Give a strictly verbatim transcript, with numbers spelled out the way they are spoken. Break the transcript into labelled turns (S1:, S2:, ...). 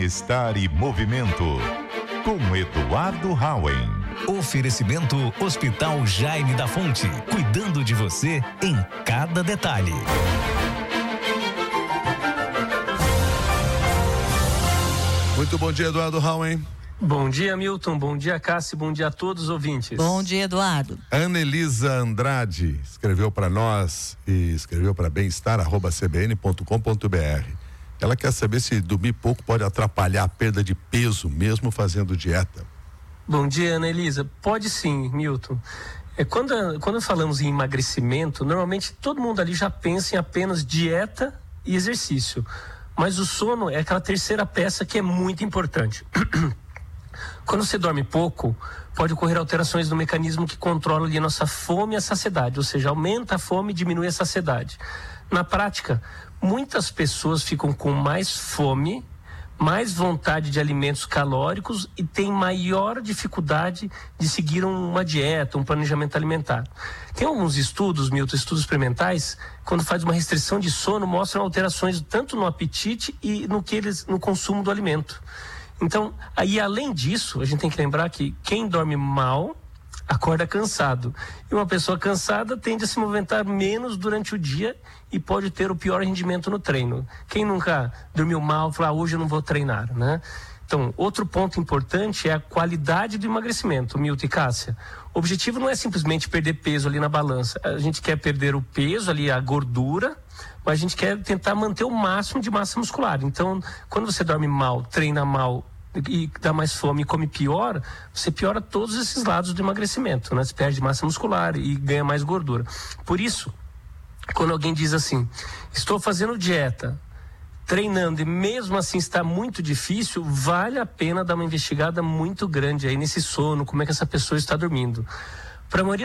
S1: Bem-estar e movimento. Com Eduardo Hauen.
S2: Oferecimento Hospital Jaime da Fonte, cuidando de você em cada detalhe.
S3: Muito bom dia, Eduardo Hauen.
S4: Bom dia, Milton. Bom dia, Cássio. Bom dia a todos os ouvintes.
S5: Bom dia, Eduardo.
S3: Anelisa Andrade escreveu para nós e escreveu para bem-estar arroba c b n ponto com ponto b r. Ela quer saber se dormir pouco pode atrapalhar a perda de peso, mesmo fazendo dieta.
S4: Bom dia, Anelisa. Pode sim, Milton. É, quando, quando falamos em emagrecimento, normalmente todo mundo ali já pensa em apenas dieta e exercício. Mas o sono é aquela terceira peça que é muito importante. Quando você dorme pouco, pode ocorrer alterações no mecanismo que controla ali a nossa fome e a saciedade, ou seja, aumenta a fome e diminui a saciedade. Na prática, muitas pessoas ficam com mais fome, mais vontade de alimentos calóricos e têm maior dificuldade de seguir uma dieta, um planejamento alimentar. Tem alguns estudos, Milton, estudos experimentais, quando faz uma restrição de sono, mostram alterações tanto no apetite e no, que eles, no consumo do alimento. Então, aí além disso, a gente tem que lembrar que quem dorme mal acorda cansado. E uma pessoa cansada tende a se movimentar menos durante o dia e pode ter o pior rendimento no treino. Quem nunca dormiu mal, falou, ah, hoje eu não vou treinar, né? Então, outro ponto importante é a qualidade do emagrecimento, Milton e Cássia. O objetivo não é simplesmente perder peso ali na balança. A gente quer perder o peso ali, a gordura, mas a gente quer tentar manter o máximo de massa muscular. Então, quando você dorme mal, treina mal e dá mais fome e come pior, você piora todos esses lados do emagrecimento, né? Você perde massa muscular e ganha mais gordura. Por isso, quando alguém diz assim, estou fazendo dieta, treinando e mesmo assim está muito difícil, vale a pena dar uma investigada muito grande aí nesse sono, como é que essa pessoa está dormindo. Para a maioria